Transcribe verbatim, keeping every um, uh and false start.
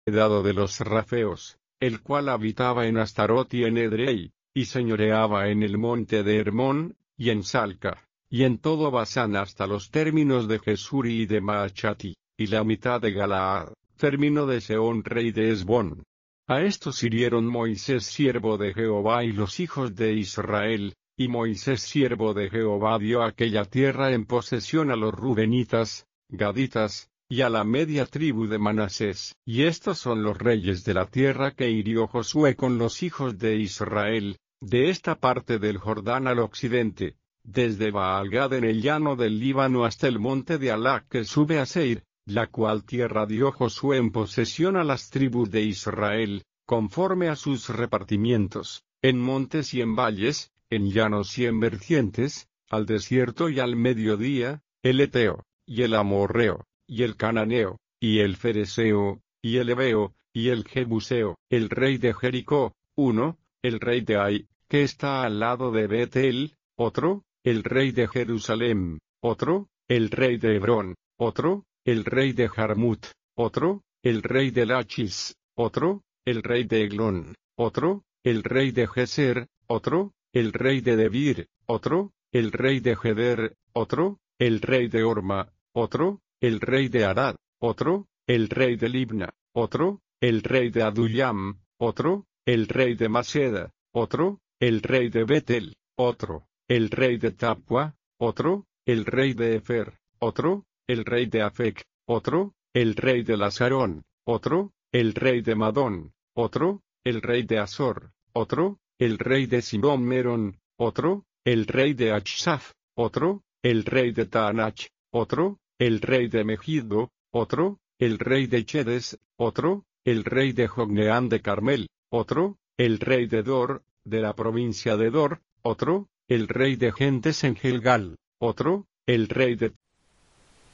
heredado de los Rafeos, el cual habitaba en Astarot y en Edrei, y señoreaba en el monte de Hermón, y en Salca, y en todo Basán hasta los términos de Jesuri y de Maachati, y la mitad de Galaad, término de Seón rey de Esbón. A estos hirieron Moisés siervo de Jehová y los hijos de Israel, y Moisés siervo de Jehová dio aquella tierra en posesión a los Rubenitas, Gaditas, y a la media tribu de Manasés. Y estos son los reyes de la tierra que hirió Josué con los hijos de Israel, de esta parte del Jordán al occidente, desde Baal-Gad en el llano del Líbano hasta el monte de Alac que sube a Seir, la cual tierra dio Josué en posesión a las tribus de Israel, conforme a sus repartimientos, en montes y en valles, en llanos y en vertientes, al desierto y al mediodía, el Eteo, y el Amorreo, y el Cananeo, y el Fereseo, y el Ebeo, y el Jebuseo, el rey de Jericó, uno, el rey de Ai, que está al lado de Betel, otro, el rey de Jerusalén, otro, el rey de Hebrón, otro, el rey de Jarmut, otro, el rey de Lachis, otro, el rey de Eglón, otro, el rey de Geser, otro, el rey de Debir, otro, el rey de Geder, otro, el rey de Orma, otro, el rey de Arad, otro, el rey de Libna, otro, el rey de Adullam, otro, el rey de Maceda, otro, el rey de Betel, otro, el rey de Tapua, otro, el rey de Efer, otro, el rey de Afec, otro, el rey de Lazarón, otro, el rey de Madón, otro, el rey de Azor, otro, el rey de Simón Merón, otro, el rey de Achsaf, otro, el rey de Taanach, otro, el rey de Megido, otro, el rey de Chedes, otro, el rey de Jogneán de Carmel, otro, el rey de Dor, de la provincia de Dor, otro, el rey de Gentes en Gilgal, otro, el rey de